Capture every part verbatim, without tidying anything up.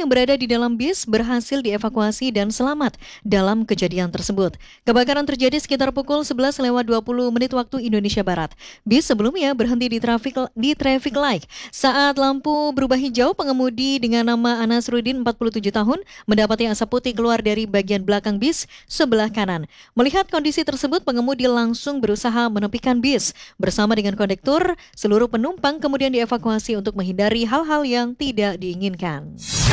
yang berada di dalam bis berhasil dievakuasi dan selamat dalam kejadian tersebut. Kebakaran terjadi sekitar pukul sebelas lewat dua puluh menit waktu Indonesia Barat. Bis sebelumnya berhenti di traffic di traffic light. Saat lampu berubah hijau, pengemudi dengan nama Anasruddin empat puluh tujuh tahun mendapati asap putih keluar dari bagian belakang bis sebelah kanan. Melihat kondisi tersebut, pengemudi langsung berusaha menepikan bis. Bersama dengan kondektur, seluruh penumpang kemudian dievakuasi untuk menghindari hal-hal yang tidak diinginkan.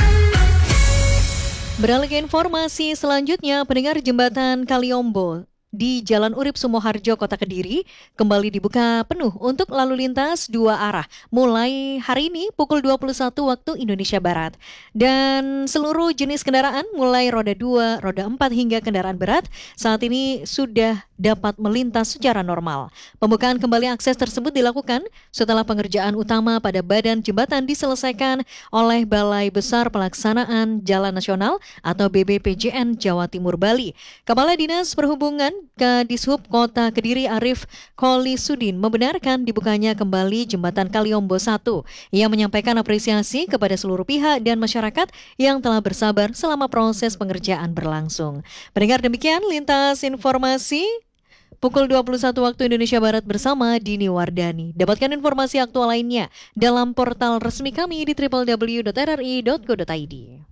Beralih ke informasi selanjutnya, pendengar, jembatan Kaliombo di Jalan Urip Sumoharjo, Kota Kediri kembali dibuka penuh untuk lalu lintas dua arah mulai hari ini pukul dua puluh satu waktu Indonesia Barat. Dan seluruh jenis kendaraan mulai roda dua, roda empat hingga kendaraan berat saat ini sudah dapat melintas secara normal. Pembukaan kembali akses tersebut dilakukan setelah pengerjaan utama pada badan jembatan diselesaikan oleh Balai Besar Pelaksanaan Jalan Nasional atau B B P J N Jawa Timur Bali. Kepala Dinas Perhubungan Kadishub Kota Kediri Arif Kholisudin membenarkan dibukanya kembali jembatan Kaliombo satu. Ia menyampaikan apresiasi kepada seluruh pihak dan masyarakat yang telah bersabar selama proses pengerjaan berlangsung. Pendengar, demikian lintas informasi pukul dua puluh satu waktu Indonesia Barat bersama Dini Wardani. Dapatkan informasi aktual lainnya dalam portal resmi kami di w w w dot r r i dot co dot i d.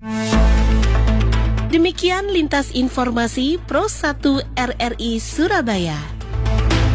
Demikian lintas informasi Pro satu R R I Surabaya.